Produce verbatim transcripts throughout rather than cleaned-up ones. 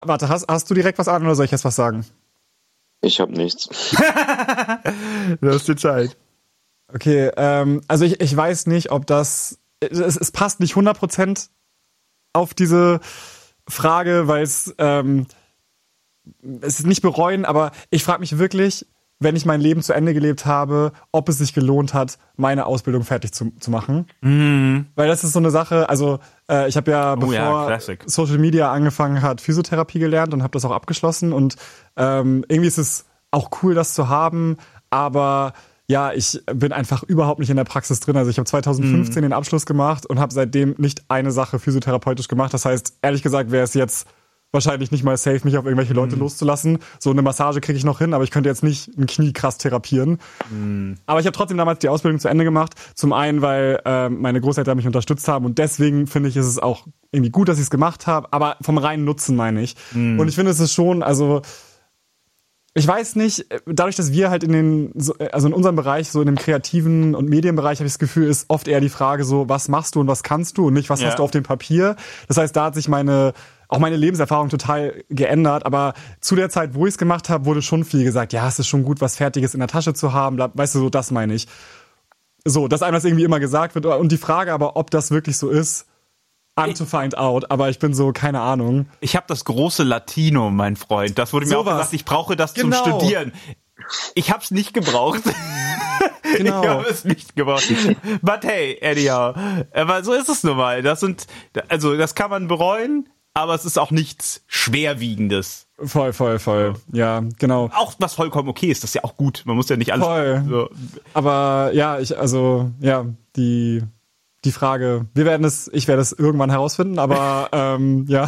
Warte, hast, hast du direkt was an oder soll ich jetzt was sagen? Ich habe nichts. Du hast die Zeit. Okay, ähm, also ich, ich weiß nicht, ob das, es, es passt nicht hundert Prozent auf diese Frage, weil es, ähm, es ist nicht bereuen, aber ich frage mich wirklich, wenn ich mein Leben zu Ende gelebt habe, ob es sich gelohnt hat, meine Ausbildung fertig zu, zu machen. Mhm. Weil das ist so eine Sache, also äh, ich habe ja, Oh bevor ja, Social Media angefangen hat, Physiotherapie gelernt und habe das auch abgeschlossen. Und ähm, irgendwie ist es auch cool, das zu haben, aber ja, ich bin einfach überhaupt nicht in der Praxis drin. Also ich habe zwanzig fünfzehn mhm. den Abschluss gemacht und habe seitdem nicht eine Sache physiotherapeutisch gemacht. Das heißt, ehrlich gesagt wäre es jetzt wahrscheinlich nicht mal safe, mich auf irgendwelche Leute mhm. loszulassen. So eine Massage kriege ich noch hin, aber ich könnte jetzt nicht ein Knie krass therapieren. Mhm. Aber ich habe trotzdem damals die Ausbildung zu Ende gemacht. Zum einen, weil äh, meine Großeltern mich unterstützt haben und deswegen finde ich, ist es auch irgendwie gut, dass ich es gemacht habe, aber vom reinen Nutzen meine ich. Mhm. Und ich finde, es ist schon, also ich weiß nicht, dadurch, dass wir halt in den, also in unserem Bereich, so in dem kreativen und Medienbereich, habe ich das Gefühl, ist oft eher die Frage so, was machst du und was kannst du und nicht, was ja. hast du auf dem Papier. Das heißt, da hat sich meine auch meine Lebenserfahrung total geändert, aber zu der Zeit, wo ich es gemacht habe, wurde schon viel gesagt, ja, es ist schon gut, was Fertiges in der Tasche zu haben, weißt du, so, das meine ich. So, dass einem das irgendwie immer gesagt wird und die Frage aber, ob das wirklich so ist, I'm to find out, aber ich bin so, keine Ahnung. Ich habe das große Latino, mein Freund, das wurde mir so auch was. gesagt, ich brauche das genau. zum Studieren. Ich hab's nicht gebraucht. Genau. Ich habe es nicht gebraucht. But hey, anyhow, aber so ist es nun mal. Das sind, also das kann man bereuen, aber es ist auch nichts Schwerwiegendes. Voll, voll, voll. Ja, genau. Auch was vollkommen okay ist, das ist ja auch gut. Man muss ja nicht alles... Voll. So. Aber ja, ich, also, ja, die, die Frage, wir werden es, ich werde es irgendwann herausfinden, aber ähm, ja.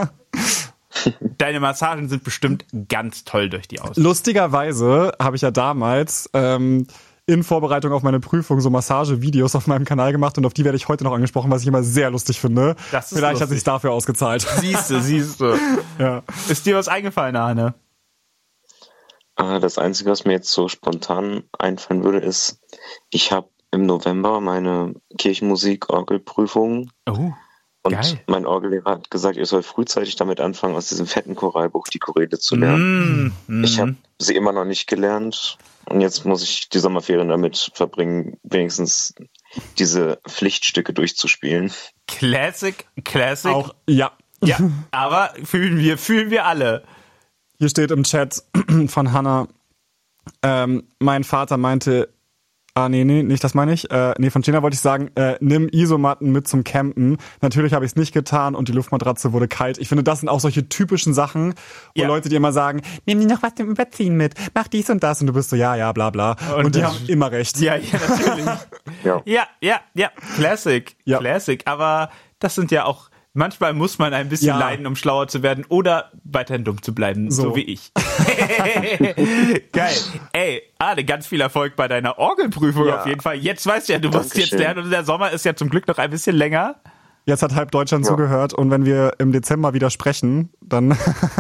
Deine Massagen sind bestimmt ganz toll durch die Ausbildung. Lustigerweise habe ich ja damals ähm, in Vorbereitung auf meine Prüfung so Massagevideos auf meinem Kanal gemacht und auf die werde ich heute noch angesprochen, was ich immer sehr lustig finde. Das ist Vielleicht lustig. Hat sich dafür ausgezahlt. Siehst du, siehst du. Ja. Ist dir was eingefallen, Arne? Das Einzige, was mir jetzt so spontan einfallen würde, ist, ich habe im November meine Kirchenmusik-Orgelprüfung. Oh, und geil. Mein Orgellehrer hat gesagt, ich soll frühzeitig damit anfangen, aus diesem fetten Choralbuch die Choräle zu lernen. Mm, mm. Ich habe sie immer noch nicht gelernt. Und jetzt muss ich die Sommerferien damit verbringen, wenigstens diese Pflichtstücke durchzuspielen. Classic, Classic. Auch, ja. Ja, aber fühlen wir, fühlen wir alle. Hier steht im Chat von Hannah, ähm, mein Vater meinte, ah nee, nee, nicht das meine ich, äh, nee, von Gina wollte ich sagen, äh, nimm Isomatten mit zum Campen. Natürlich habe ich es nicht getan und die Luftmatratze wurde kalt. Ich finde, das sind auch solche typischen Sachen, wo ja. Leute dir immer sagen, nimm dir noch was zum Überziehen mit, mach dies und das und du bist so, ja, ja, bla bla. Und, und die haben immer recht. Ja, ja, natürlich. ja. ja, ja, ja, Classic, ja. Classic, aber das sind ja auch, manchmal muss man ein bisschen ja. leiden, um schlauer zu werden oder weiterhin dumm zu bleiben, so, so wie ich. Geil. Ey, Arne, ganz viel Erfolg bei deiner Orgelprüfung ja. auf jeden Fall. Jetzt weißt du ja, du musst Dankeschön. Jetzt lernen und der Sommer ist ja zum Glück noch ein bisschen länger. Jetzt hat halb Deutschland ja. zugehört und wenn wir im Dezember wieder sprechen, dann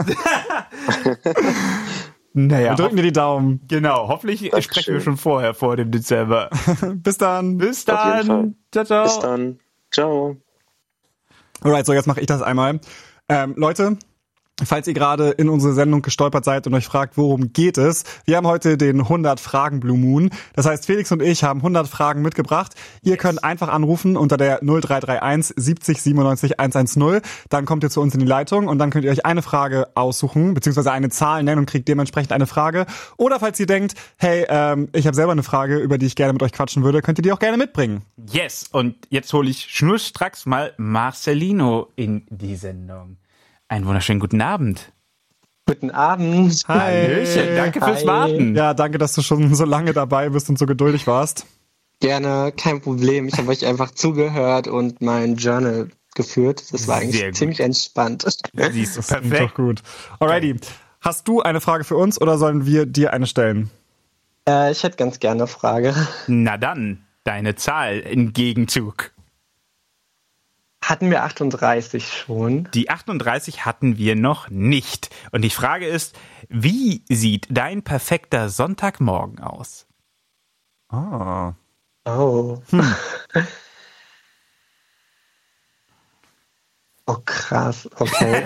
naja, wir drücken dir die Daumen. Genau, hoffentlich Dankeschön. Sprechen wir schon vorher, vor dem Dezember. Bis dann. Bis dann. Ciao, ciao. Bis dann. Ciao. Alright, so jetzt mache ich das einmal. Ähm, Leute, falls ihr gerade in unsere Sendung gestolpert seid und euch fragt, worum geht es, wir haben heute den hundert Fragen Blue Moon. Das heißt, Felix und ich haben hundert Fragen mitgebracht. Ihr yes. könnt einfach anrufen unter der null drei drei eins siebzig siebenundneunzig hundertzehn. Dann kommt ihr zu uns in die Leitung und dann könnt ihr euch eine Frage aussuchen, beziehungsweise eine Zahl nennen und kriegt dementsprechend eine Frage. Oder falls ihr denkt, hey, ähm, ich habe selber eine Frage, über die ich gerne mit euch quatschen würde, könnt ihr die auch gerne mitbringen. Yes, und jetzt hole ich schnurstracks mal Marcelino in die Sendung. Einen wunderschönen guten Abend. Guten Abend. Hi. Hallöchen, danke fürs Hi. Warten. Ja, danke, dass du schon so lange dabei bist und so geduldig warst. Gerne, kein Problem. Ich habe euch einfach zugehört und mein Journal geführt. Das war eigentlich ziemlich entspannt. Siehst du, das perfekt. Doch gut. Alrighty. Hast du eine Frage für uns oder sollen wir dir eine stellen? Äh, ich hätte ganz gerne eine Frage. Na dann, deine Zahl im Gegenzug. Hatten wir achtunddreißig schon? Die achtunddreißig hatten wir noch nicht. Und die Frage ist, wie sieht dein perfekter Sonntagmorgen aus? Ah. Oh. Hm. Oh, krass. Okay.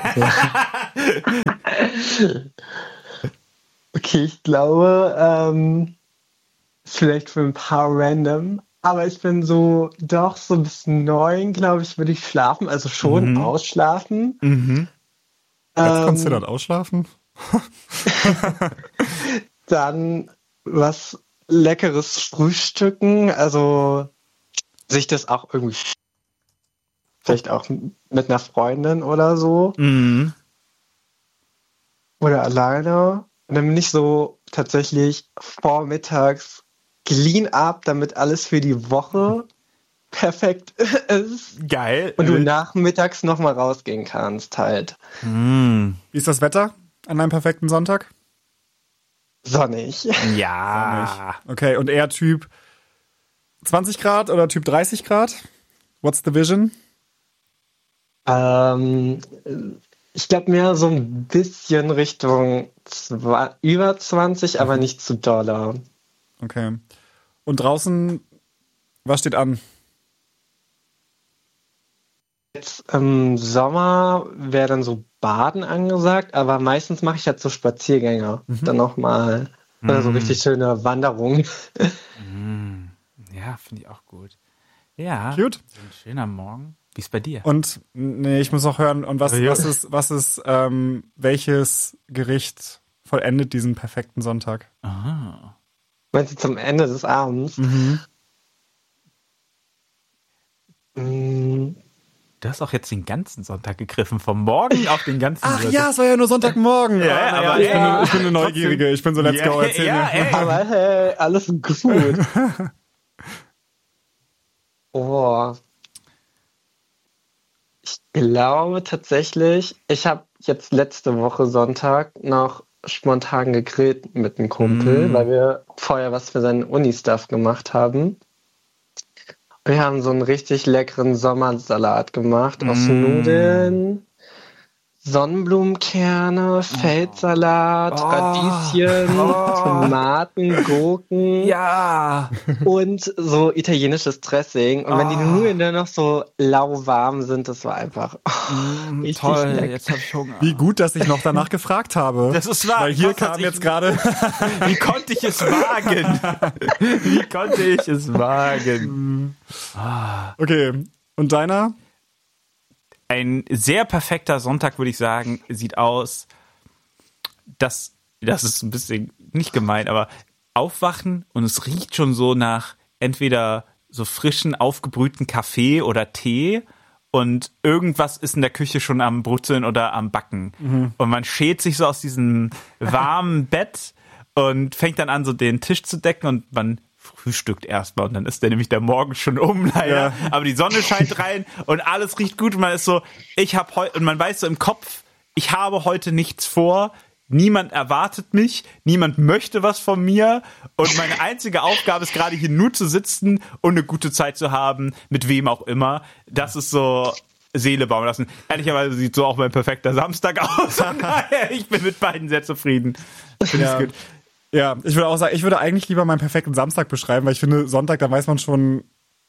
Okay, ich glaube, ähm, vielleicht für ein paar random, aber ich bin so, doch so bis neun, glaube ich, würde ich schlafen, also schon mhm. ausschlafen. Mhm. Jetzt ähm, kannst du dann ausschlafen? Dann was Leckeres frühstücken, also sich das auch irgendwie vielleicht auch mit einer Freundin oder so. Mhm. Oder alleine. Und dann bin ich so tatsächlich vormittags clean up, damit alles für die Woche perfekt ist. Geil. Und du nachmittags nochmal rausgehen kannst halt. Mhm. Wie ist das Wetter an einem perfekten Sonntag? Sonnig. Ja. Sonnig. Okay, und eher Typ zwanzig Grad oder Typ dreißig Grad? What's the vision? Ähm, ich glaube mehr so ein bisschen Richtung zwa- über zwanzig, aber nicht zu doller. Okay. Und draußen, was steht an? Jetzt im Sommer wäre dann so Baden angesagt, aber meistens mache ich halt so Spaziergänge. Mhm. Dann nochmal mhm. oder so richtig schöne Wanderungen. Mhm. Ja, finde ich auch gut. Ja. Cute. Ein schöner Morgen. Wie ist bei dir? Und nee, ich muss noch hören, und was, ja. was ist, was ist, ähm, welches Gericht vollendet diesen perfekten Sonntag? Aha. Meinst du zum Ende des Abends? Mhm. Mhm. Du hast auch jetzt den ganzen Sonntag gegriffen, vom Morgen auf den ganzen Ach Sonntag. ja, es war ja nur Sonntagmorgen. Ja, ah, aber ich, ja, bin, ich bin eine Neugierige, ich bin so let's ja, go, erzähl ja, mir. Ja, aber hey, alles gut. Oh. Ich glaube tatsächlich, ich habe jetzt letzte Woche Sonntag noch spontan gegrillt mit einem Kumpel, mm. weil wir vorher was für seinen Uni-Stuff gemacht haben. Wir haben so einen richtig leckeren Sommersalat gemacht mm. aus Nudeln, Sonnenblumenkerne, Feldsalat, oh. Radieschen, oh. Tomaten, Gurken ja. und so italienisches Dressing. Und oh. wenn die Nudeln dann noch so lauwarm sind, das war einfach oh, mm, toll. Lecker. Jetzt hab ich Hunger. Wie gut, dass ich noch danach gefragt habe. Das ist wahr. Weil hier kam jetzt gerade... Wie konnte ich es wagen? Wie konnte ich es wagen? Okay, und deiner? Ein sehr perfekter Sonntag, würde ich sagen, sieht aus, dass, das ist ein bisschen nicht gemein, aber aufwachen und es riecht schon so nach entweder so frischen, aufgebrühten Kaffee oder Tee und irgendwas ist in der Küche schon am Brutzeln oder am Backen. Mhm. Und man schält sich so aus diesem warmen Bett und fängt dann an, so den Tisch zu decken und man frühstückt erstmal und dann ist der nämlich der Morgen schon um, leider. Ja. Aber die Sonne scheint rein und alles riecht gut und man ist so, ich habe heute, und man weiß so im Kopf, ich habe heute nichts vor, niemand erwartet mich, niemand möchte was von mir und meine einzige Aufgabe ist gerade hier nur zu sitzen und eine gute Zeit zu haben, mit wem auch immer. Das ist so Seele bauen lassen. Ehrlicherweise sieht so auch mein perfekter Samstag aus. Ich bin mit beiden sehr zufrieden. Finde ja. ich gut. Ja, ich würde auch sagen, ich würde eigentlich lieber meinen perfekten Samstag beschreiben, weil ich finde, Sonntag, da weiß man schon,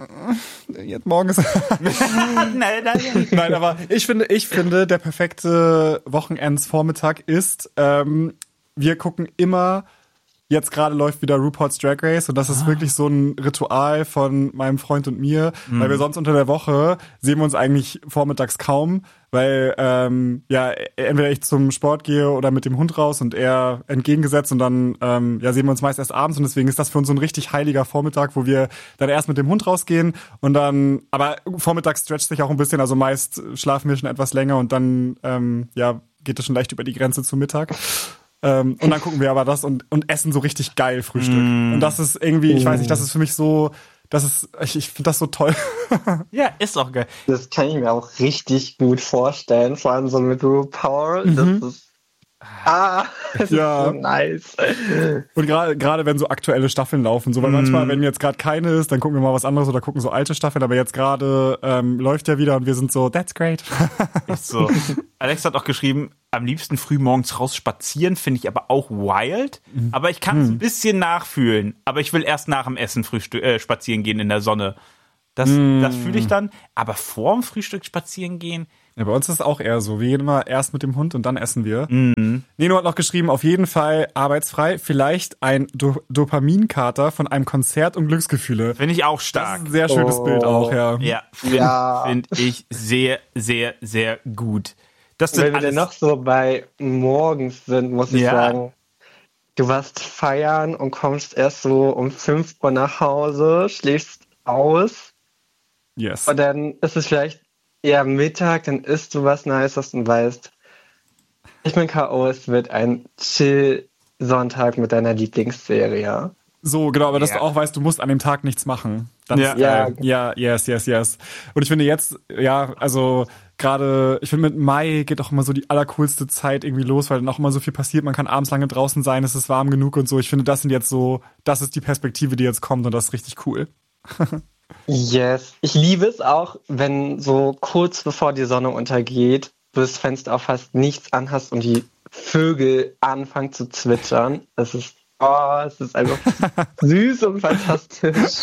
jetzt morgen ist... nein, nein. Nein, aber ich finde, ich finde, der perfekte Wochenendsvormittag ist, ähm, wir gucken immer, jetzt gerade läuft wieder RuPaul's Drag Race und das ist ah. wirklich so ein Ritual von meinem Freund und mir, mhm. weil wir sonst unter der Woche sehen wir uns eigentlich vormittags kaum, weil ähm, ja entweder ich zum Sport gehe oder mit dem Hund raus und er entgegengesetzt und dann ähm, ja sehen wir uns meist erst abends und deswegen ist das für uns so ein richtig heiliger Vormittag, wo wir dann erst mit dem Hund rausgehen und dann, aber vormittags stretcht sich auch ein bisschen, also meist schlafen wir schon etwas länger und dann ähm, ja geht es schon leicht über die Grenze zum Mittag. Ähm, und dann gucken wir aber das und, und essen so richtig geil Frühstück. Mm. Und das ist irgendwie, ich weiß nicht, das ist für mich so, das ist, ich, ich finde das so toll. Ja, ist auch geil. Das kann ich mir auch richtig gut vorstellen, vor allem so mit RuPaul. Mhm. Das ist, ah, das ja. ist so nice. Und gerade gerade wenn so aktuelle Staffeln laufen, so weil mm. manchmal, wenn jetzt gerade keine ist, dann gucken wir mal was anderes oder gucken so alte Staffeln, aber jetzt gerade ähm, läuft ja wieder und wir sind so, that's great. Ist so. Alex hat auch geschrieben, am liebsten früh morgens raus spazieren, finde ich aber auch wild. Mhm. Aber ich kann es mhm. ein bisschen nachfühlen. Aber ich will erst nach dem Essen Frühstück, äh, spazieren gehen in der Sonne. Das, mhm. das fühle ich dann. Aber vorm Frühstück spazieren gehen, Ja, bei uns ist es auch eher so. Wir gehen immer erst mit dem Hund und dann essen wir. Mhm. Nino hat noch geschrieben, auf jeden Fall arbeitsfrei. Vielleicht ein Do- Dopaminkater von einem Konzert und Glücksgefühle. Finde ich auch stark. Das ist ein sehr schönes oh. Bild auch, ja. Ja, finde ja. find ich sehr, sehr, sehr gut. Das sind Wenn wir alles dann noch so bei morgens sind, muss ich ja. sagen. Du warst feiern und kommst erst so um fünf Uhr nach Hause, schläfst aus. Yes. Und dann ist es vielleicht eher Mittag, dann isst du was Nices und weißt, ich bin K O, es wird ein Chill-Sonntag mit deiner Lieblingsserie. So, genau, aber dass ja. du auch weißt, du musst an dem Tag nichts machen. Dann ja. Ist, äh, ja, yes, yes, yes. Und ich finde jetzt, ja, also gerade, ich finde mit Mai geht auch immer so die allercoolste Zeit irgendwie los, weil dann auch immer so viel passiert. Man kann abends lange draußen sein, es ist warm genug und so. Ich finde, das sind jetzt so, das ist die Perspektive, die jetzt kommt und das ist richtig cool. Yes. Ich liebe es auch, wenn so kurz bevor die Sonne untergeht, du das Fenster auf fast nichts anhast und die Vögel anfangen zu zwitschern. Es ist, oh, es ist einfach süß und fantastisch.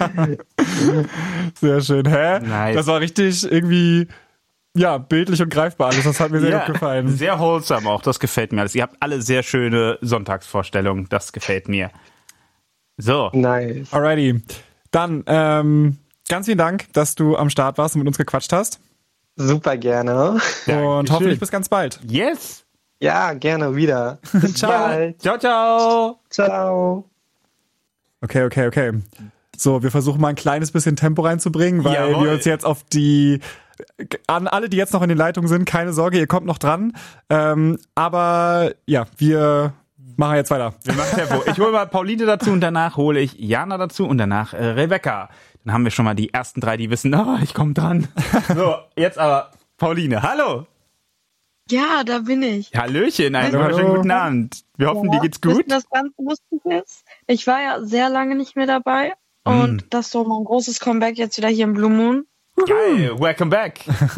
Sehr schön. Hä? Nice. Das war richtig irgendwie, ja, bildlich und greifbar alles. Das hat mir sehr ja, gut gefallen. Sehr wholesome auch, das gefällt mir alles. Ihr habt alle sehr schöne Sonntagsvorstellungen, das gefällt mir. So. Nice. Alrighty. Dann, ähm, ganz vielen Dank, dass du am Start warst und mit uns gequatscht hast. Super gerne. Und hoffentlich bis ganz bald. Yes. Ja, gerne wieder. Bis ciao. bald. Ciao, ciao. Ciao. Okay, okay, okay. So, wir versuchen mal ein kleines bisschen Tempo reinzubringen, weil Jawohl. wir uns jetzt auf die, an alle, die jetzt noch in den Leitungen sind, keine Sorge, ihr kommt noch dran. Ähm, aber ja, wir machen jetzt weiter. Wir machen Tempo. Ich hole mal Pauline dazu und danach hole ich Jana dazu und danach äh, Rebecca. Dann haben wir schon mal die ersten drei, die wissen, oh, ich komme dran. So, jetzt aber Pauline. Hallo. Ja, da bin ich. Hallöchen, einen wunderschönen guten Abend. Wir hoffen, ja, dir geht's gut. Das Ganze lustig ist, ich war ja sehr lange nicht mehr dabei mm. und das ist so mein großes Comeback jetzt wieder hier im Blue Moon. Geil, welcome back.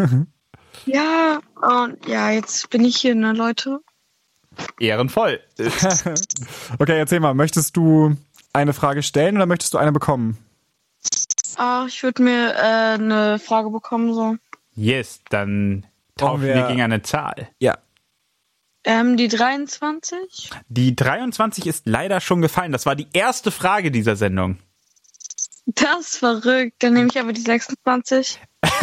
Ja, und ja, jetzt bin ich hier, ne, Leute. Ehrenvoll. Okay, erzähl mal, möchtest du eine Frage stellen oder möchtest du eine bekommen? Ah, ich würde mir äh, eine Frage bekommen, so. Yes, dann tauschen wir, wir gegen eine Zahl. Ja. Ähm, die dreiundzwanzig? Die dreiundzwanzig ist leider schon gefallen. Das war die erste Frage dieser Sendung. Das ist verrückt. Dann nehme ich aber die sechsundzwanzig.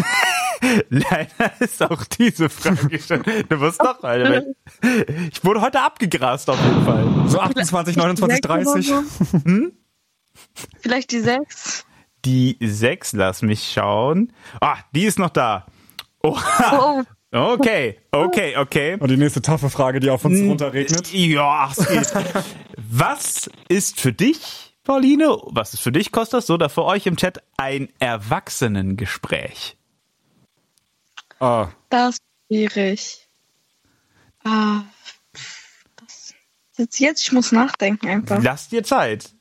Leider ist auch diese Frage schon. Du musst noch, Alter. Ich wurde heute abgegrast auf jeden Fall. So achtundzwanzig, neunundzwanzig, dreißig. Hm? Vielleicht die sechs. Die sechs, lass mich schauen. Ah, die ist noch da. Oh. oh. Okay, okay, okay. Und die nächste taffe Frage, die auf uns runterregnet. Ja, es geht. Was ist für dich, Pauline, was ist für dich, Kostas, oder für euch im Chat ein Erwachsenengespräch? Ah. Das ist schwierig. Ah, das jetzt, jetzt, ich muss nachdenken einfach. Lass dir Zeit.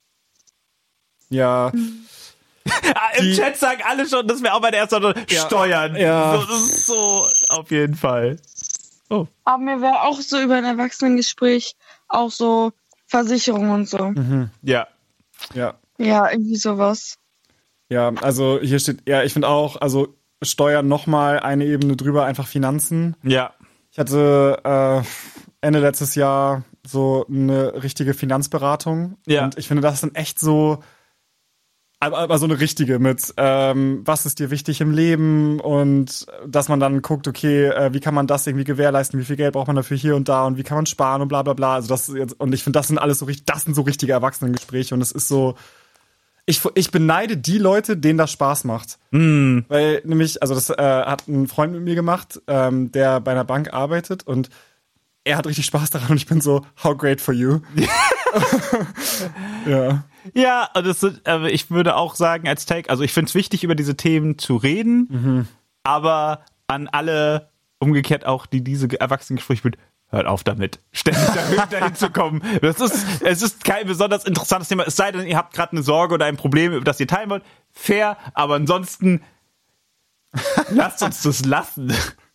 Ja. Hm. Ah, im die, Chat sagen alle schon, das wäre auch meine erste Antwort. Ja, Steuern. Ja. So, das ist so, auf jeden Fall. Oh. Aber mir wäre auch so über ein Erwachsenengespräch auch so Versicherung und so. Mhm. Ja. Ja. Ja, irgendwie sowas. Ja, also hier steht, ja, ich finde auch, also Steuern nochmal eine Ebene drüber, einfach Finanzen. Ja. Ich hatte äh, Ende letztes Jahr so eine richtige Finanzberatung. Ja. Und ich finde, das sind echt so, aber, aber so eine richtige mit, ähm, was ist dir wichtig im Leben und dass man dann guckt, okay, äh, wie kann man das irgendwie gewährleisten, wie viel Geld braucht man dafür hier und da und wie kann man sparen und bla bla bla. Also das jetzt, und ich finde, das sind alles so richtig, das sind so richtige Erwachsenengespräche und es ist so, ich, ich beneide die Leute, denen das Spaß macht. Mm. Weil nämlich, also das äh, hat ein Freund mit mir gemacht, ähm, der bei einer Bank arbeitet und er hat richtig Spaß daran und ich bin so, how great for you. Ja. Ja, und das sind, also ich würde auch sagen als Take, also ich finde es wichtig, über diese Themen zu reden, mhm. aber an alle umgekehrt auch, die diese Erwachsenengespräche mit, hört auf damit, ständig dahin zu kommen. Das ist, es ist kein besonders interessantes Thema, es sei denn, ihr habt gerade eine Sorge oder ein Problem, über das ihr teilen wollt. Fair, aber ansonsten lasst uns das lassen.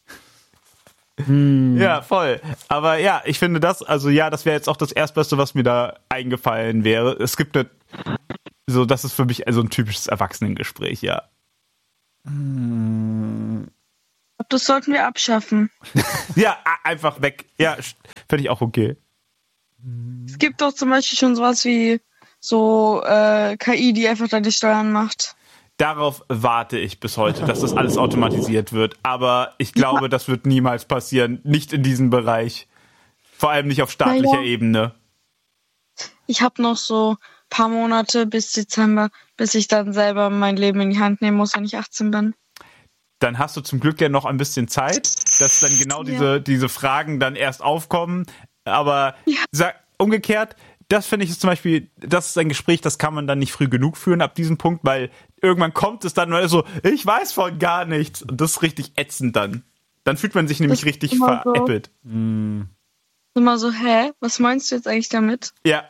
Hm. Ja, voll. Aber ja, ich finde das, also ja, das wäre jetzt auch das Erstbeste, was mir da eingefallen wäre. Es gibt eine, so, das ist für mich also ein typisches Erwachsenengespräch, ja. Hm. Ich glaube, das sollten wir abschaffen. Ja, einfach weg. Ja, finde ich auch okay. Es gibt doch zum Beispiel schon sowas wie so äh, K I, die einfach deine Steuern macht. Darauf warte ich bis heute, dass das alles automatisiert wird. Aber ich glaube, ja. das wird niemals passieren. Nicht in diesem Bereich. Vor allem nicht auf staatlicher ja. Ebene. Ich habe noch so ein paar Monate bis Dezember, bis ich dann selber mein Leben in die Hand nehmen muss, wenn ich achtzehn bin. Dann hast du zum Glück ja noch ein bisschen Zeit, dass dann genau ja. diese, diese Fragen dann erst aufkommen. Aber ja. sag, umgekehrt, das finde ich ist zum Beispiel, das ist ein Gespräch, das kann man dann nicht früh genug führen ab diesem Punkt, weil irgendwann kommt es dann nur so, ich weiß von gar nichts. Und das ist richtig ätzend dann. Dann fühlt man sich nämlich das richtig veräppelt. So. Mm. Immer so, hä? Was meinst du jetzt eigentlich damit? Ja.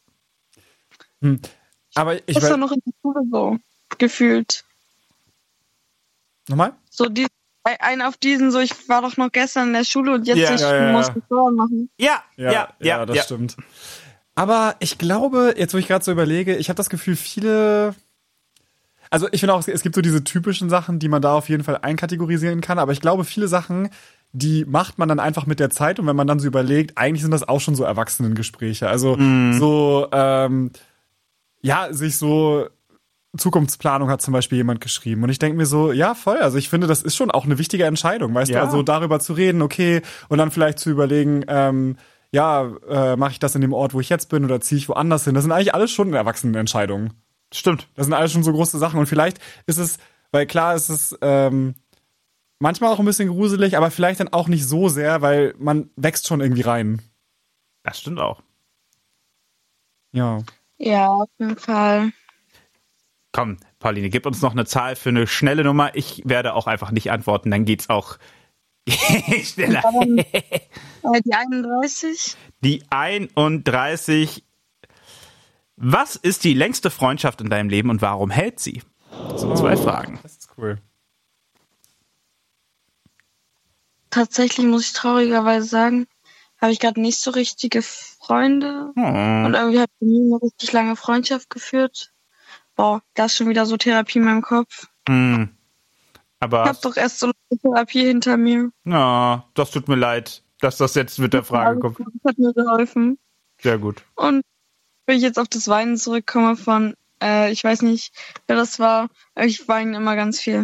Hm. Aber ich das ist doch noch in der Schule so gefühlt. Nochmal? So die, ein auf diesen, so ich war doch noch gestern in der Schule und jetzt ja, ich ja, ja. muss ich Steuern machen. Ja, ja, ja, ja, ja das ja. stimmt. Aber ich glaube, jetzt wo ich gerade so überlege, ich habe das Gefühl, viele... Also ich finde auch, es gibt so diese typischen Sachen, die man da auf jeden Fall einkategorisieren kann, aber ich glaube, viele Sachen, die macht man dann einfach mit der Zeit und wenn man dann so überlegt, eigentlich sind das auch schon so Erwachsenengespräche. Also mm. so, ähm, ja, sich so... Zukunftsplanung hat zum Beispiel jemand geschrieben und ich denke mir so, ja voll, also ich finde, das ist schon auch eine wichtige Entscheidung, weißt ja. du, also darüber zu reden, okay, und dann vielleicht zu überlegen, ähm, ja, äh, mache ich das in dem Ort, wo ich jetzt bin oder ziehe ich woanders hin, das sind eigentlich alles schon Erwachsenenentscheidungen. Stimmt. Das sind alles schon so große Sachen und vielleicht ist es, weil klar ist es ähm, manchmal auch ein bisschen gruselig, aber vielleicht dann auch nicht so sehr, weil man wächst schon irgendwie rein. Das stimmt auch. Ja. Ja, auf jeden Fall. Komm, Pauline, gib uns noch eine Zahl für eine schnelle Nummer. Ich werde auch einfach nicht antworten, dann geht's auch schneller. Die einunddreißig. Die einunddreißig. Was ist die längste Freundschaft in deinem Leben und warum hält sie? Das sind zwei oh, Fragen. Das ist cool. Tatsächlich muss ich traurigerweise sagen, habe ich gerade nicht so richtige Freunde. Oh. Und irgendwie habe ich nie eine richtig lange Freundschaft geführt. Boah, das ist schon wieder so Therapie in meinem Kopf. Mm. Aber ich hab doch erst so eine Therapie hinter mir. Ja, das tut mir leid, dass das jetzt mit der Frage kommt. Das hat mir geholfen. Sehr gut. Und wenn ich jetzt auf das Weinen zurückkomme von, äh, ich weiß nicht, wer das war, aber ich weine immer ganz viel.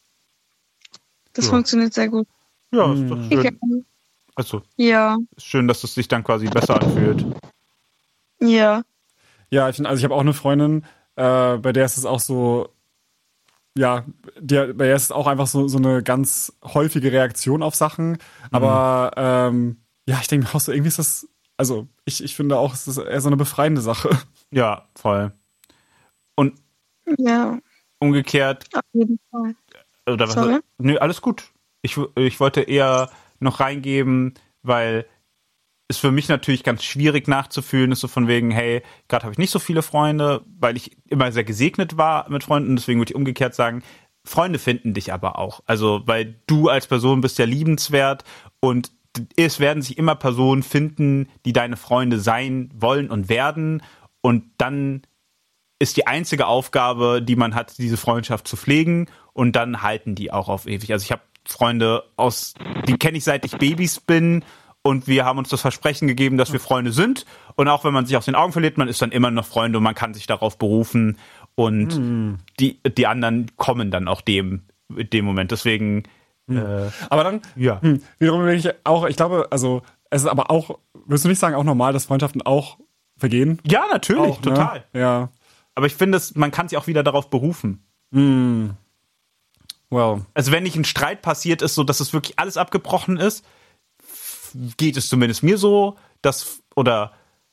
Das ja. funktioniert sehr gut. Ja, ist doch schön. Also, ja. Ist schön, dass es sich dann quasi besser anfühlt. Ja. Ja, ich finde, also ich habe auch eine Freundin, Äh, bei der ist es auch so, ja, der, bei der ist es auch einfach so, so eine ganz häufige Reaktion auf Sachen. Aber mhm. ähm, ja, ich denke mir auch so, irgendwie ist das, also ich, ich finde auch, es ist eher so eine befreiende Sache. Ja, voll. Und ja. umgekehrt. Auf jeden Fall. Oder was? Sorry? Nö, alles gut. Ich, ich wollte eher noch reingeben, weil ist für mich natürlich ganz schwierig nachzufühlen, ist so von wegen, hey, gerade habe ich nicht so viele Freunde, weil ich immer sehr gesegnet war mit Freunden, deswegen würde ich umgekehrt sagen, Freunde finden dich aber auch. Also, weil du als Person bist ja liebenswert und es werden sich immer Personen finden, die deine Freunde sein wollen und werden und dann ist die einzige Aufgabe, die man hat, diese Freundschaft zu pflegen und dann halten die auch auf ewig. Also ich habe Freunde aus, die kenne ich seit ich Babys bin. Und wir haben uns das Versprechen gegeben, dass wir Freunde sind. Und auch wenn man sich aus den Augen verliert, man ist dann immer noch Freunde und man kann sich darauf berufen. Und mm. die, die anderen kommen dann auch dem, dem Moment. Deswegen. Mm. Äh, aber dann, ja. Hm, wiederum denke ich auch, ich glaube, also, es ist aber auch, würdest du nicht sagen, auch normal, dass Freundschaften auch vergehen? Ja, natürlich, auch, total. Ne? Ja. Aber ich finde, man kann sich auch wieder darauf berufen. Mm. Well. Also, wenn nicht ein Streit passiert ist, so dass es wirklich alles abgebrochen ist, geht es zumindest mir so, dass oder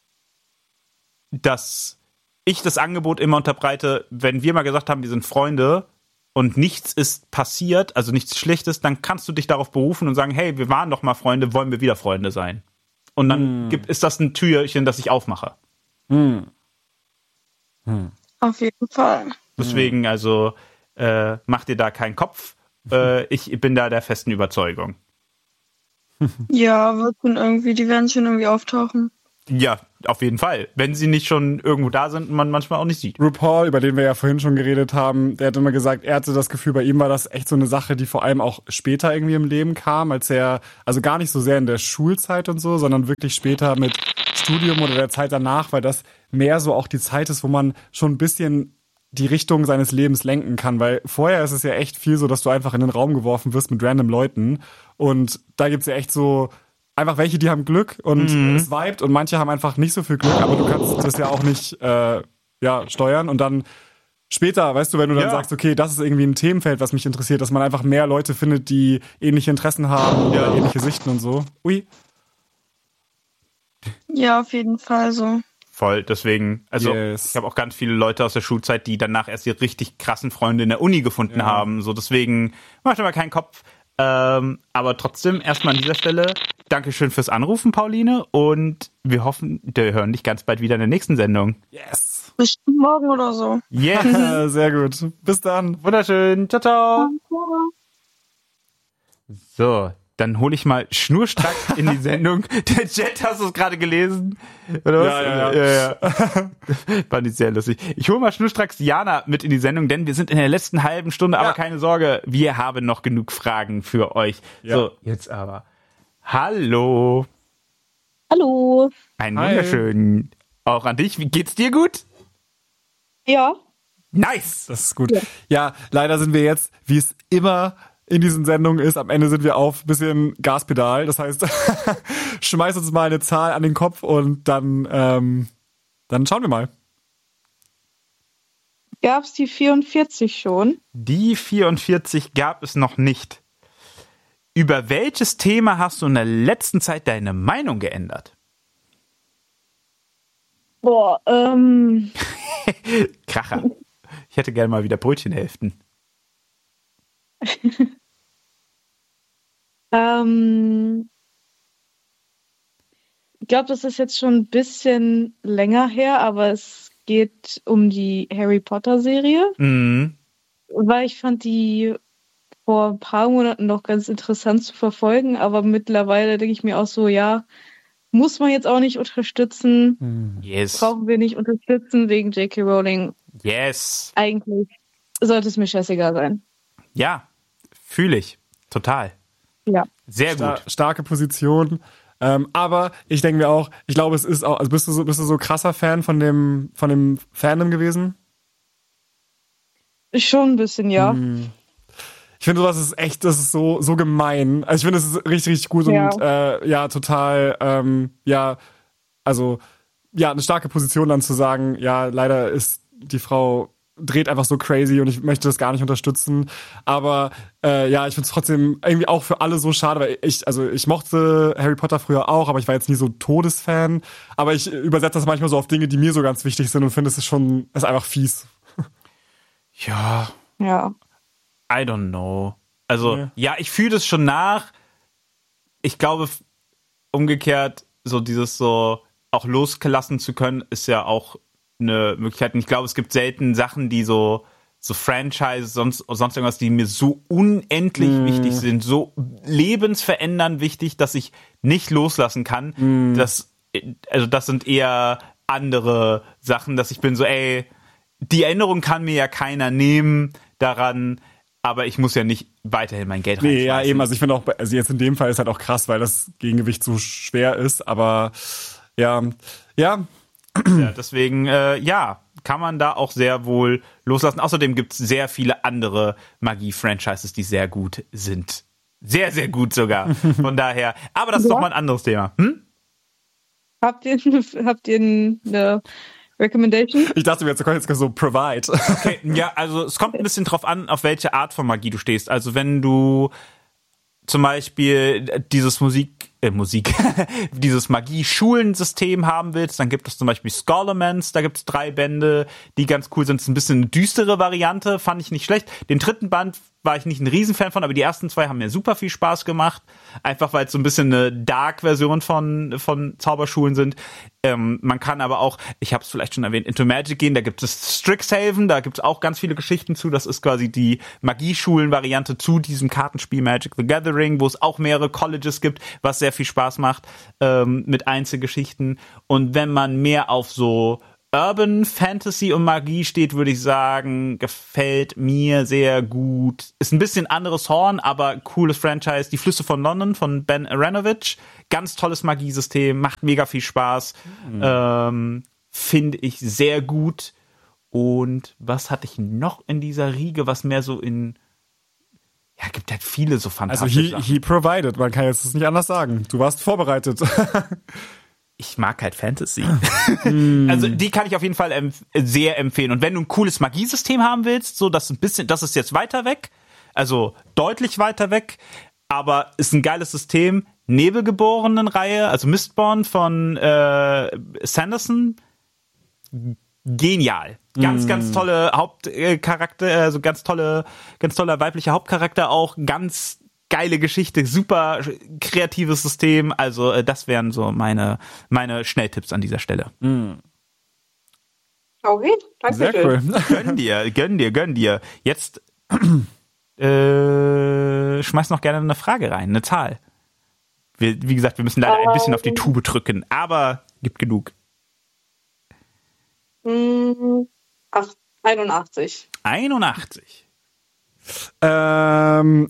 dass ich das Angebot immer unterbreite, wenn wir mal gesagt haben, wir sind Freunde und nichts ist passiert, also nichts Schlechtes, dann kannst du dich darauf berufen und sagen, hey, wir waren doch mal Freunde, wollen wir wieder Freunde sein? Und dann mm. gibt, ist das ein Türchen, das ich aufmache. Mm. Mm. Auf jeden Fall. Deswegen, also, äh, mach dir da keinen Kopf. Äh, ich bin da der festen Überzeugung. Ja, wird schon irgendwie, die werden schon irgendwie auftauchen. Ja, auf jeden Fall. Wenn sie nicht schon irgendwo da sind und man manchmal auch nicht sieht. RuPaul, über den wir ja vorhin schon geredet haben, der hat immer gesagt, er hatte das Gefühl, bei ihm war das echt so eine Sache, die vor allem auch später irgendwie im Leben kam, als er, also gar nicht so sehr in der Schulzeit und so, sondern wirklich später mit Studium oder der Zeit danach, weil das mehr so auch die Zeit ist, wo man schon ein bisschen die Richtung seines Lebens lenken kann, weil vorher ist es ja echt viel so, dass du einfach in den Raum geworfen wirst mit random Leuten und da gibt's ja echt so einfach welche, die haben Glück und mhm. es vibet und manche haben einfach nicht so viel Glück, aber du kannst das ja auch nicht äh, ja steuern und dann später, weißt du, wenn du dann ja. sagst, okay, das ist irgendwie ein Themenfeld, was mich interessiert, dass man einfach mehr Leute findet, die ähnliche Interessen haben ja. oder ähnliche Sichten und so. Ui. Ja, auf jeden Fall so. Voll, deswegen, also yes. ich habe auch ganz viele Leute aus der Schulzeit, die danach erst ihre richtig krassen Freunde in der Uni gefunden ja. haben. So, deswegen macht aber keinen Kopf. Ähm, aber trotzdem erstmal an dieser Stelle Dankeschön fürs Anrufen, Pauline. Und wir hoffen, wir hören dich ganz bald wieder in der nächsten Sendung. Yes. Bestimmt morgen oder so. Yes. Sehr gut. Bis dann. Wunderschön. Ciao, ciao. So. Dann hole ich mal schnurstracks in die Sendung. Der Chat, hast du es gerade gelesen? Oder was? Ja, ja, ja. ja, ja. Fand ich sehr lustig. Ich hole mal schnurstracks Jana mit in die Sendung, denn wir sind in der letzten halben Stunde, ja. aber keine Sorge, wir haben noch genug Fragen für euch. Ja. So, jetzt aber. Hallo. Hallo. Einen wunderschönen. Auch an dich. Wie geht's dir gut? Ja. Nice. Das ist gut. Ja, ja leider sind wir jetzt, wie es immer in diesen Sendungen ist, am Ende sind wir auf ein bisschen Gaspedal. Das heißt, schmeiß uns mal eine Zahl an den Kopf und dann, ähm, dann schauen wir mal. Gab es die vierundvierzig schon? Die vierundvierzig gab es noch nicht. Über welches Thema hast du in der letzten Zeit deine Meinung geändert? Boah, ähm... Kracher. Ich hätte gerne mal wieder Brötchenhälften. ähm, ich glaube, das ist jetzt schon ein bisschen länger her, aber es geht um die Harry Potter Serie. Mhm. Weil ich fand die vor ein paar Monaten noch ganz interessant zu verfolgen, aber mittlerweile denke ich mir auch so, ja, muss man jetzt auch nicht unterstützen. Yes. Brauchen wir nicht unterstützen wegen J K Rowling. Yes. Eigentlich sollte es mir scheißegal sein. Ja, fühle ich. Total. Ja. Sehr gut. Star- starke Position. Ähm, aber ich denke mir auch, ich glaube, es ist auch, also bist du so, bist du so krasser Fan von dem, von dem Fandom gewesen? Schon ein bisschen, ja. Hm. Ich finde, sowas ist echt, das ist so, so gemein. Also ich finde, es ist richtig, richtig gut ja. und äh, ja, total, ähm, ja, also ja, eine starke Position dann zu sagen, ja, leider ist die Frau dreht einfach so crazy und ich möchte das gar nicht unterstützen. Aber äh, ja, ich finde es trotzdem irgendwie auch für alle so schade, weil ich, also ich mochte Harry Potter früher auch, aber ich war jetzt nie so Todesfan. Aber ich übersetze das manchmal so auf Dinge, die mir so ganz wichtig sind und finde, es ist schon, es ist einfach fies. Ja. Ja. I don't know. Also, ja, ja ich fühle das schon nach. Ich glaube, umgekehrt, so dieses so auch losgelassen zu können, ist ja auch eine Möglichkeit. Und ich glaube, es gibt selten Sachen, die so so Franchises, sonst, sonst irgendwas, die mir so unendlich mm. wichtig sind, so lebensverändernd wichtig, dass ich nicht loslassen kann. Mm. Das, also das sind eher andere Sachen, dass ich bin so, ey, die Erinnerung kann mir ja keiner nehmen daran, aber ich muss ja nicht weiterhin mein Geld reinschmeißen. Nee, ja, eben, also ich finde auch, also jetzt in dem Fall ist halt auch krass, weil das Gegengewicht so schwer ist, aber ja, ja, Ja, deswegen, äh, ja, kann man da auch sehr wohl loslassen. Außerdem gibt es sehr viele andere Magie-Franchises, die sehr gut sind. Sehr, sehr gut sogar. Von daher. Aber das ist doch mal ein anderes Thema. Hm? Habt ihr, habt ihr eine Recommendation? Ich dachte, wir jetzt kommen jetzt so provide. Okay, ja, also es kommt ein bisschen drauf an, auf welche Art von Magie du stehst. Also wenn du zum Beispiel dieses Musik, äh, Musik, dieses Magie-Schulensystem haben willst, dann gibt es zum Beispiel Scholarmance, da gibt es drei Bände, die ganz cool sind. Das ist ein bisschen eine düstere Variante, fand ich nicht schlecht. Den dritten Band war ich nicht ein Riesenfan von, aber die ersten zwei haben mir super viel Spaß gemacht. Einfach weil es so ein bisschen eine Dark-Version von, von Zauberschulen sind. Ähm, man kann aber auch, ich habe es vielleicht schon erwähnt, into Magic gehen, da gibt es Strixhaven, da gibt es auch ganz viele Geschichten zu. Das ist quasi die Magieschulen-Variante zu diesem Kartenspiel Magic the Gathering, wo es auch mehrere Colleges gibt, was sehr viel Spaß macht ähm, mit Einzelgeschichten. Und wenn man mehr auf so Urban Fantasy und Magie steht, würde ich sagen, gefällt mir sehr gut. Ist ein bisschen anderes Horn, aber cooles Franchise. Die Flüsse von London von Ben Aranovich. Ganz tolles Magiesystem, macht mega viel Spaß. Mhm. Ähm, finde ich sehr gut. Und was hatte ich noch in dieser Riege, was mehr so in... Ja, gibt halt viele so fantastische Also he, he provided, man kann jetzt das nicht anders sagen. Du warst vorbereitet. Ich mag halt Fantasy. Also die kann ich auf jeden Fall empf- sehr empfehlen. Und wenn du ein cooles Magiesystem haben willst, so das ein bisschen, das ist jetzt weiter weg, also deutlich weiter weg, aber ist ein geiles System. Nebelgeborenen-Reihe, also Mistborn von äh, Sanderson, genial. Ganz, mm. ganz tolle Hauptcharakter, also ganz tolle, ganz toller weiblicher Hauptcharakter auch, ganz geile Geschichte, super kreatives System. Also äh, das wären so meine meine Schnelltipps an dieser Stelle. Mm. Okay, danke Sehr schön. cool. Gönn dir, gönn dir, gönn dir. Jetzt äh, schmeiß noch gerne eine Frage rein, eine Zahl. Wir, wie gesagt, wir müssen leider ein bisschen auf die Tube drücken, aber gibt genug. Ach, einundachtzig. einundachtzig. Ähm,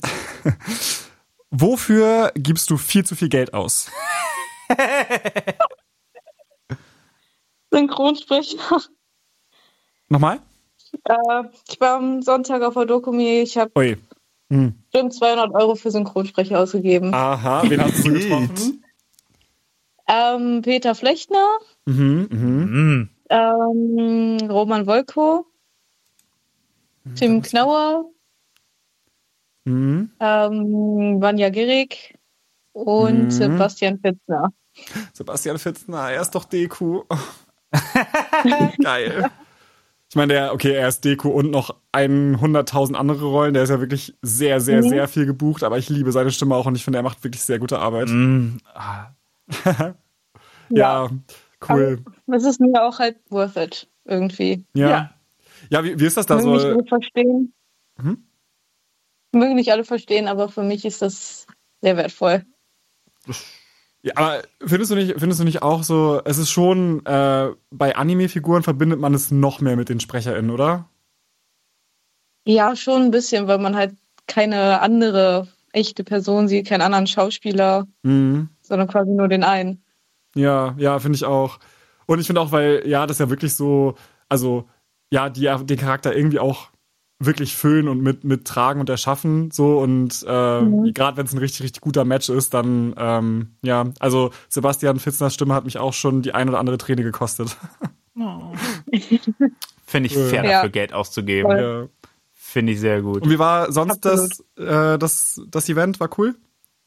wofür gibst du viel zu viel Geld aus? Synchronsprecher. Nochmal? Äh, ich war am Sonntag auf der Dokumi. Ich habe hm. bestimmt zweihundert Euro für Synchronsprecher ausgegeben. Aha, wen hast du getroffen? Ähm, Peter Flechtner. Mhm, mhm. Ähm, Roman Wolko. Tim Knauer. Mhm. Ähm, Vanja Gehrig und mhm. Sebastian Fitzner. Sebastian Fitzner, er ist doch Deku. Geil. Ich meine, der, okay, er ist Deku und noch hunderttausend andere Rollen. Der ist ja wirklich sehr, sehr, mhm. sehr viel gebucht, aber ich liebe seine Stimme auch und ich finde, er macht wirklich sehr gute Arbeit. Mhm. Ah. ja, cool. Das ist mir auch halt worth it, irgendwie. Ja. Ja, ja wie, wie ist das da Mögen so? Nicht alle verstehen. Hm? Mögen nicht alle verstehen, aber für mich ist das sehr wertvoll. Ja, aber findest du nicht, findest du nicht auch so, es ist schon, äh, bei Anime-Figuren verbindet man es noch mehr mit den SprecherInnen, oder? Ja, schon ein bisschen, weil man halt keine andere echte Person sieht, keinen anderen Schauspieler, mhm. sondern quasi nur den einen. Ja, ja, finde ich auch. Und ich finde auch, weil, ja, das ja wirklich so, also, ja, die ja den Charakter irgendwie auch wirklich füllen und mit, mit tragen und erschaffen, so, und äh, mhm. gerade wenn es ein richtig, richtig guter Match ist, dann, ähm, ja, also Sebastian Fitzners Stimme hat mich auch schon die ein oder andere Träne gekostet. Oh. Finde ich fair, ja. dafür Geld auszugeben. Ja. Finde ich sehr gut. Und wie war sonst das, äh, das, das Event? War cool?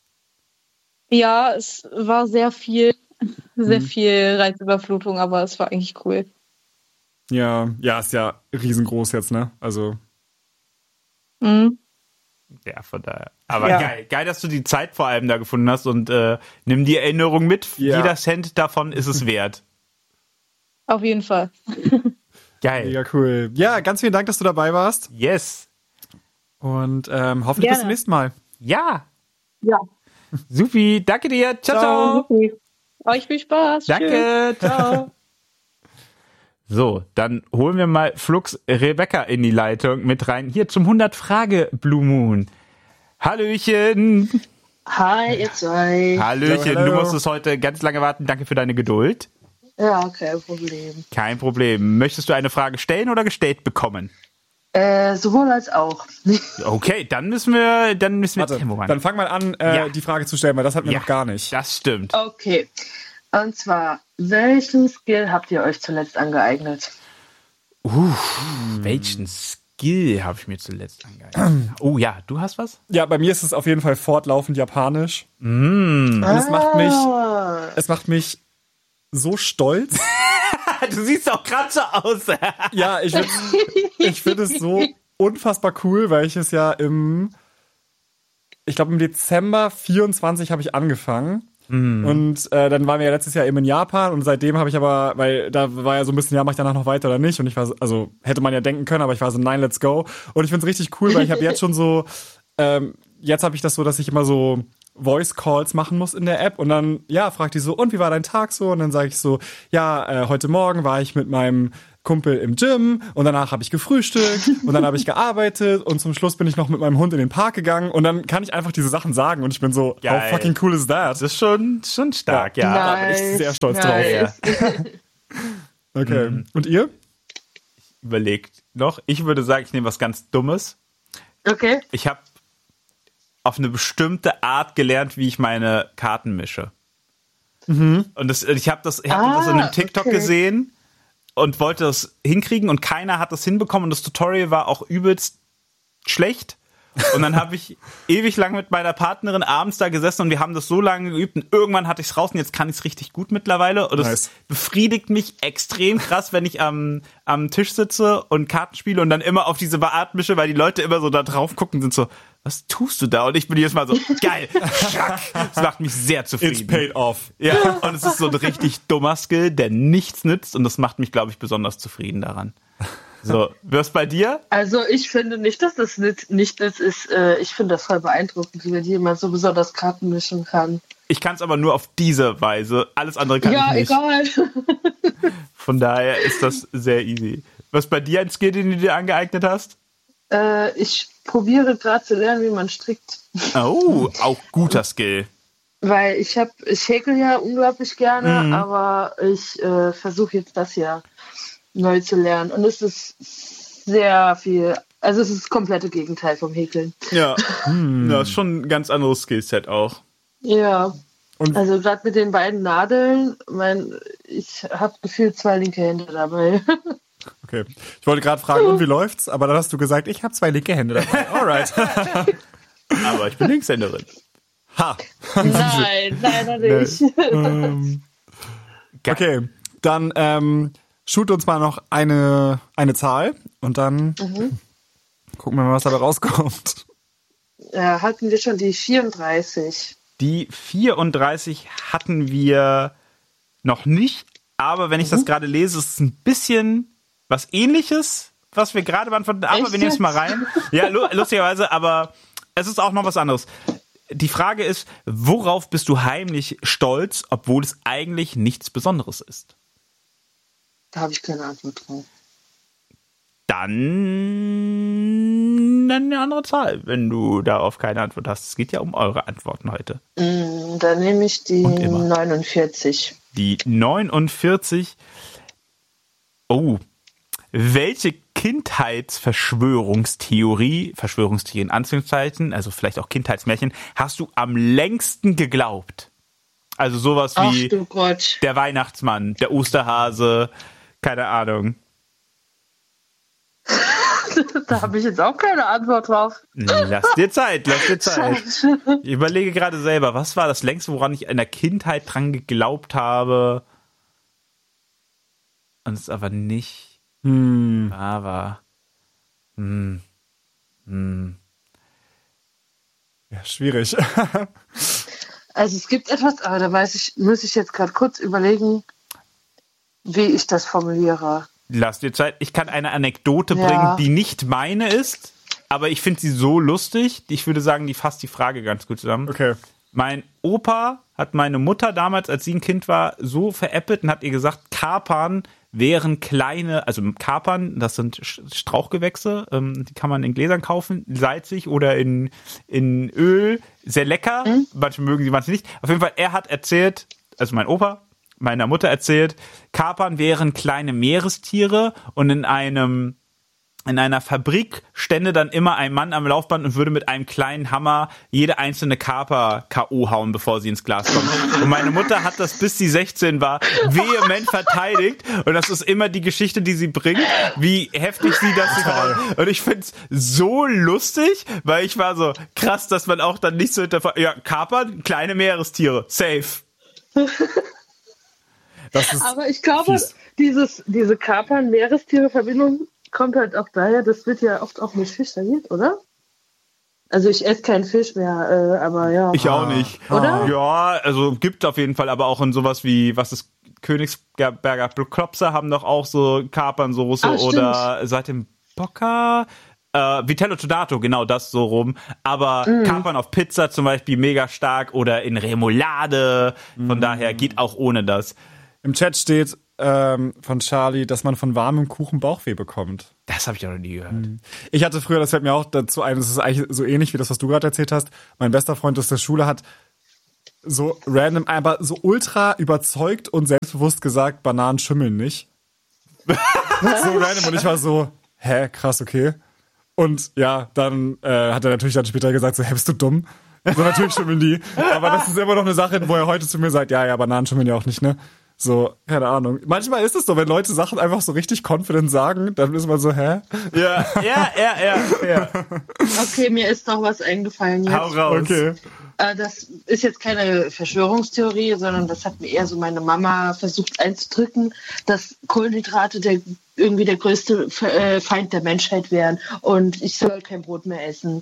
Ja, es war sehr viel, sehr mhm. viel Reizüberflutung, aber es war eigentlich cool. Ja, ja, ist ja riesengroß jetzt, ne? Also. Mhm. Ja, von daher. Aber ja. geil, geil, dass du die Zeit vor allem da gefunden hast und äh, nimm die Erinnerung mit. Ja. Jeder Cent davon ist es wert. Auf jeden Fall. Geil. Mega cool. Ja, ganz vielen Dank, dass du dabei warst. Yes. Und ähm, hoffentlich Gerne. bis zum nächsten Mal. Ja. Ja. Supi, danke dir. Ciao, ciao. ciao. Euch viel Spaß. Danke. Tschüss. Ciao. So, dann holen wir mal Flux Rebecca in die Leitung mit rein. Hier zum hundert Frage Blue Moon. Hallöchen. Hi, ihr zwei. Hallöchen, Hallo. du musstest heute ganz lange warten. Danke für deine Geduld. Ja, kein Problem. Kein Problem. Möchtest du eine Frage stellen oder gestellt bekommen? Äh, sowohl als auch. Okay, dann müssen wir, dann müssen wir Warte, Tempo dann fang mal an, äh, Ja. die Frage zu stellen, weil das hatten wir Ja. noch gar nicht. Das stimmt. Okay. Und zwar, welchen Skill habt ihr euch zuletzt angeeignet? Uh, welchen Skill habe ich mir zuletzt angeeignet? Oh ja, du hast was? Ja, bei mir ist es auf jeden Fall fortlaufend Japanisch. Mm. Und es macht mich, Ah. es macht mich so stolz. Du siehst auch gerade so aus. Ja, ich finde ich find es so unfassbar cool, weil ich es ja im, ich glaube im Dezember vierundzwanzig habe ich angefangen. Mm. Und äh, dann waren wir ja letztes Jahr eben in Japan und seitdem habe ich aber, weil da war ja so ein bisschen, ja, mache ich danach noch weiter oder nicht? Und ich war so, also hätte man ja denken können, aber ich war so, nein, let's go. Und ich finde es richtig cool, weil ich habe jetzt schon so, ähm, jetzt habe ich das so, dass ich immer so Voice Calls machen muss in der App und dann, ja, fragt die so, und wie war dein Tag so? Und dann sage ich so, ja, äh, heute Morgen war ich mit meinem Kumpel im Gym und danach habe ich gefrühstückt und dann habe ich gearbeitet und zum Schluss bin ich noch mit meinem Hund in den Park gegangen und dann kann ich einfach diese Sachen sagen und ich bin so, Geil. How fucking cool is that? Das ist schon, schon stark, ja. ja. Nice. Da bin ich sehr stolz nice. drauf. Okay, mhm. Und ihr? Ich überlegt noch, ich würde sagen, ich nehme was ganz Dummes. Okay. Ich habe auf eine bestimmte Art gelernt, wie ich meine Karten mische. Mhm. Und das, ich habe das, ich hab ah, das in einem TikTok okay. gesehen und wollte das hinkriegen und keiner hat das hinbekommen und das Tutorial war auch übelst schlecht. Und dann habe ich ewig lang mit meiner Partnerin abends da gesessen und wir haben das so lange geübt und irgendwann hatte ich es raus und jetzt kann ich es richtig gut mittlerweile. Und das nice. befriedigt mich extrem krass, wenn ich am, am Tisch sitze und Karten spiele und dann immer auf diese Art mische, weil die Leute immer so da drauf gucken und sind so, was tust du da? Und ich bin jedes Mal so, geil, schack. Das macht mich sehr zufrieden. It's paid off. Ja, und es ist so ein richtig dummer Skill, der nichts nützt und das macht mich, glaube ich, besonders zufrieden daran. So, was bei dir? Also ich finde nicht, dass das nicht, nicht ist. ist äh, ich finde das voll beeindruckend, wie jemand so besonders Karten mischen kann. Ich kann es aber nur auf diese Weise. Alles andere kann ja, ich nicht. Ja, egal. Von daher ist das sehr easy. Was bei dir ein Skill, den du dir angeeignet hast? Äh, ich probiere gerade zu lernen, wie man strickt. Oh, auch guter Skill. Weil ich habe, ich häkel ja unglaublich gerne, mhm. aber ich äh, versuche jetzt das hier neu zu lernen. Und es ist sehr viel, also es ist das komplette Gegenteil vom Häkeln. Ja, hm. ja, ist schon ein ganz anderes Skillset auch. Ja, und also gerade mit den beiden Nadeln, mein, ich habe gefühlt zwei linke Hände dabei. Okay, ich wollte gerade fragen, und wie läuft's? Aber dann hast du gesagt, ich habe zwei linke Hände dabei. Alright. Aber ich bin Linkshänderin. Ha! Nein, leider nicht. ähm, okay, dann ähm, shoot uns mal noch eine, eine Zahl und dann mhm. gucken wir mal, was dabei rauskommt. Ja, hatten wir schon die vierunddreißig. Die vierunddreißig hatten wir noch nicht, aber wenn ich mhm. das gerade lese, ist es ein bisschen was Ähnliches, was wir gerade beantworten. Aber Echt wir nehmen es mal rein. Ja, lustigerweise, aber es ist auch noch was anderes. Die Frage ist, worauf bist du heimlich stolz, obwohl es eigentlich nichts Besonderes ist? Da habe ich keine Antwort drauf. Dann eine andere Zahl, wenn du darauf keine Antwort hast. Es geht ja um eure Antworten heute. Mm, dann nehme ich die neunundvierzig. Die neunundvierzig. Oh. Welche Kindheitsverschwörungstheorie, Verschwörungstheorie in Anführungszeichen, also vielleicht auch Kindheitsmärchen, hast du am längsten geglaubt? Also sowas wie Ach, du Gott. Der Weihnachtsmann, der Osterhase, keine Ahnung. Da habe ich jetzt auch keine Antwort drauf. Lass dir Zeit, lass dir Zeit. Ich überlege gerade selber, was war das längste, woran ich in der Kindheit dran geglaubt habe? Und es aber nicht hm. aber hm. Hm. Ja, schwierig. Also es gibt etwas, aber da weiß ich, muss ich jetzt gerade kurz überlegen, wie ich das formuliere. Lass dir Zeit. Ich kann eine Anekdote ja. bringen, die nicht meine ist, aber ich finde sie so lustig. Ich würde sagen, die fasst die Frage ganz gut zusammen. Okay. Mein Opa hat meine Mutter damals, als sie ein Kind war, so veräppelt und hat ihr gesagt, Kapern wären kleine, also Kapern, das sind Strauchgewächse, ähm, die kann man in Gläsern kaufen, salzig oder in, in Öl, sehr lecker. Mhm. Manche mögen sie, manche nicht. Auf jeden Fall, er hat erzählt, also mein Opa, meiner Mutter erzählt, Kapern wären kleine Meerestiere und in einem in einer Fabrik stände dann immer ein Mann am Laufband und würde mit einem kleinen Hammer jede einzelne Kaper K O hauen, bevor sie ins Glas kommt. Und meine Mutter hat das, bis sie sechzehn war, vehement verteidigt. Und das ist immer die Geschichte, die sie bringt, wie heftig sie das hat. Und ich find's so lustig, weil ich war so, krass, dass man auch dann nicht so hinterfragt, ja, Kapern, kleine Meerestiere, safe. Das ist Aber ich glaube, dieses, diese Kapern-Meerestiere-Verbindung kommt halt auch daher, das wird ja oft auch mit Fisch serviert, oder? Also ich esse keinen Fisch mehr, äh, aber ja. Ich auch nicht. Oder? Ja, also gibt auf jeden Fall, aber auch in sowas wie, was ist Königsberger Klopser haben doch auch so Kapernsoße Ah, oder seit dem Bocca, äh, Vitello Todato, genau das so rum. Aber mm. Kapern auf Pizza zum Beispiel mega stark oder in Remoulade. Von mm. daher geht auch ohne das. Im Chat steht ähm, von Charlie, dass man von warmem Kuchen Bauchweh bekommt. Das habe ich auch noch nie gehört. Ich hatte früher, das fällt mir auch dazu ein, das ist eigentlich so ähnlich wie das, was du gerade erzählt hast. Mein bester Freund aus der Schule hat so random, aber so ultra überzeugt und selbstbewusst gesagt, Bananen schimmeln nicht. So random und ich war so, hä, krass, okay. Und ja, dann äh, hat er natürlich dann später gesagt, so, hä, bist du dumm? So, natürlich schimmeln die. Aber das ist immer noch eine Sache, wo er heute zu mir sagt, ja, ja, Bananen schimmeln ja auch nicht, ne? So, keine Ahnung. Manchmal ist es so, wenn Leute Sachen einfach so richtig confident sagen, dann ist man so, hä? Ja, ja, ja, ja, ja. Okay, mir ist noch was eingefallen jetzt. Hau raus. Okay. Das ist jetzt keine Verschwörungstheorie, sondern das hat mir eher so meine Mama versucht einzudrücken, dass Kohlenhydrate der, irgendwie der größte Feind der Menschheit wären und ich soll kein Brot mehr essen.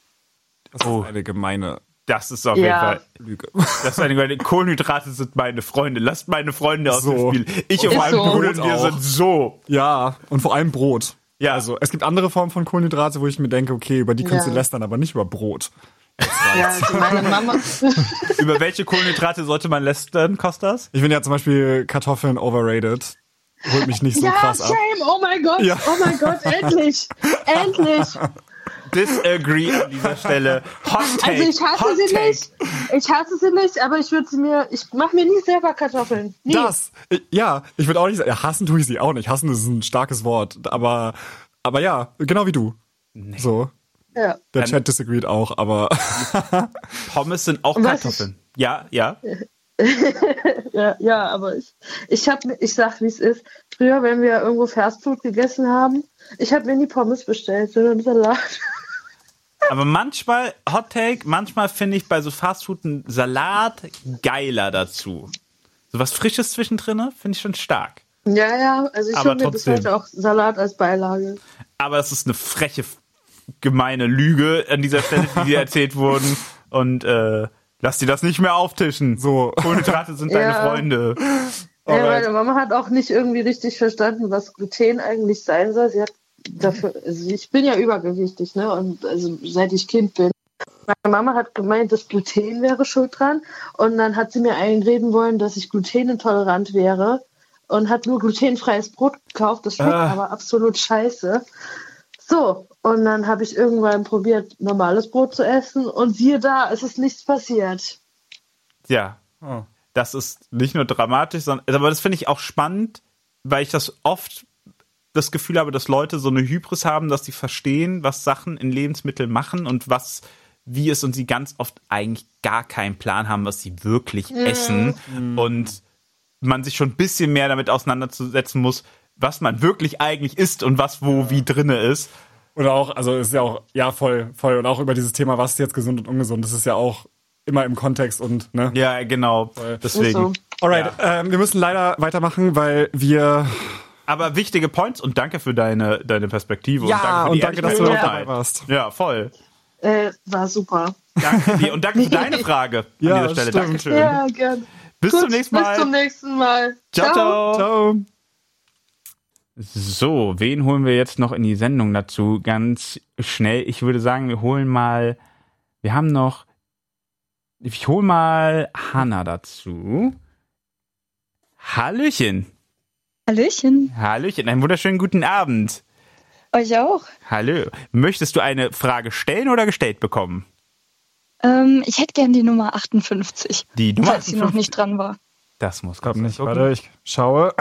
Das ist eine gemeine... Das ist auf ja. jeden Fall Lüge. Das ist eine gemeine... Kohlenhydrate sind meine Freunde. Lasst meine Freunde aus so. dem Spiel. Ich und mein so. Bruder, wir sind so. Ja, und vor allem Brot. Ja. Also, es gibt andere Formen von Kohlenhydrate, wo ich mir denke, okay, über die kannst ja. du lästern, aber nicht über Brot. Ja, also meine Mama. Über welche Kohlenhydrate sollte man lästern, Kostas? Ich finde ja zum Beispiel Kartoffeln overrated. Holt mich nicht so ja, krass ab. shame, oh mein Gott, Ja. oh mein Gott, endlich, endlich. Disagree an dieser Stelle. Hot Take. Also ich hasse Hot sie take. nicht, ich hasse sie nicht, aber ich würde sie mir, ich mache mir nie selber Kartoffeln. Nie. Das, ich, ja, ich würde auch nicht sagen, ja, hassen tue ich sie auch nicht. Hassen ist ein starkes Wort, aber, aber ja, genau wie du. Nee. So. Ja. Der Chat disagreed auch, aber. Pommes sind auch Kartoffeln. Ich, ja, ja. ja, ja, aber ich, ich hab, ich sag, wie es ist. Früher, wenn wir irgendwo Fastfood gegessen haben, ich habe mir nie Pommes bestellt, sondern Salat. Aber manchmal, Hot Take, manchmal finde ich bei so Fastfood einen Salat geiler dazu. So was Frisches zwischendrin finde ich schon stark. Ja, ja, also ich hole mir bis heute auch Salat als Beilage. Aber es ist eine freche, gemeine Lüge an dieser Stelle, die dir erzählt wurden. Und äh, lass dir das nicht mehr auftischen. So, Kohlenhydrate sind deine ja. Freunde. Ja, meine Mama hat auch nicht irgendwie richtig verstanden, was Gluten eigentlich sein soll. Sie hat dafür, also ich bin ja übergewichtig, ne? Und also seit ich Kind bin. Meine Mama hat gemeint, dass Gluten wäre schuld dran. Und dann hat sie mir einreden wollen, dass ich glutenintolerant wäre. Und hat nur glutenfreies Brot gekauft. Das schmeckt ah. aber absolut scheiße. So, und dann habe ich irgendwann probiert, normales Brot zu essen. Und siehe da, es ist nichts passiert. Ja, oh. Das ist nicht nur dramatisch, sondern aber das finde ich auch spannend, weil ich das oft das Gefühl habe, dass Leute so eine Hybris haben, dass sie verstehen, was Sachen in Lebensmitteln machen und was wie es und sie ganz oft eigentlich gar keinen Plan haben, was sie wirklich mm. essen mm. und man sich schon ein bisschen mehr damit auseinanderzusetzen muss, was man wirklich eigentlich isst und was wo wie drinne ist. Oder auch, also ist ja auch, ja voll, voll und auch über dieses Thema, was ist jetzt gesund und ungesund, das ist ja auch immer im Kontext und, ne? Ja, genau, voll. Deswegen. So. Alright, ja. ähm, wir müssen leider weitermachen, weil wir... Aber wichtige Points und danke für deine, deine Perspektive. Ja, und danke, für die und danke dass du ja. dabei warst. Ja, voll. Äh, war super. Danke dir und danke für deine Frage ja, an dieser Stelle. Stimmt. Dankeschön. Ja, gern. Bis Gut, zum nächsten Mal. Bis zum nächsten Mal. Ciao, ciao. Ciao. So, wen holen wir jetzt noch in die Sendung dazu? Ganz schnell. Ich würde sagen, wir holen mal, wir haben noch, ich hole mal Hannah dazu. Hallöchen. Hallöchen. Hallöchen, einen wunderschönen guten Abend. Euch auch. Hallo. Möchtest du eine Frage stellen oder gestellt bekommen? Ähm, ich hätte gern die Nummer achtundfünfzig. Die Nummer falls sie noch nicht dran war. Das muss Kommt nicht. Warte, ich schaue.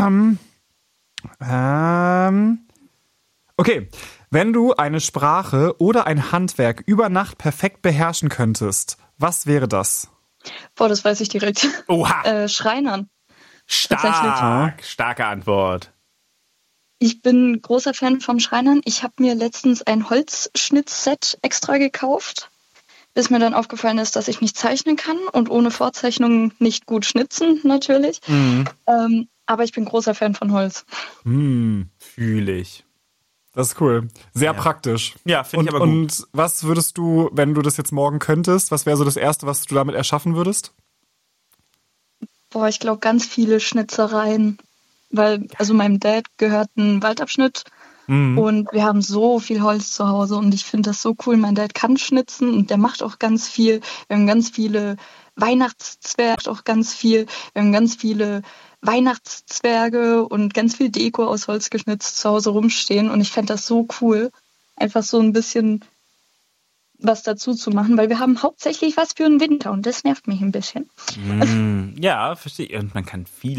ähm. Okay. Wenn du eine Sprache oder ein Handwerk über Nacht perfekt beherrschen könntest, was wäre das? Boah, das weiß ich direkt. Oha. Äh, Schreinern. Stark. Starke Antwort. Ich bin großer Fan vom Schreinern. Ich habe mir letztens ein Holzschnittset extra gekauft, bis mir dann aufgefallen ist, dass ich nicht zeichnen kann und ohne Vorzeichnung nicht gut schnitzen, natürlich. Mhm. Ähm, aber ich bin großer Fan von Holz. Mhm. Fühle ich. Das ist cool. Sehr ja. praktisch. Ja, finde ich aber gut. Und was würdest du, wenn du das jetzt morgen könntest, was wäre so das Erste, was du damit erschaffen würdest? Boah, ich glaube ganz viele Schnitzereien. Weil, also meinem Dad gehört ein Waldabschnitt mhm. und wir haben so viel Holz zu Hause und ich finde das so cool. Mein Dad kann schnitzen und der macht auch ganz viel. Wir haben ganz viele Weihnachtszwerge, auch ganz viel. Wir haben ganz viele Weihnachtszwerge und ganz viel Deko aus Holz geschnitzt zu Hause rumstehen und ich fände das so cool, einfach so ein bisschen was dazu zu machen, weil wir haben hauptsächlich was für den Winter und das nervt mich ein bisschen. Mm, ja, verstehe. Und man kann viele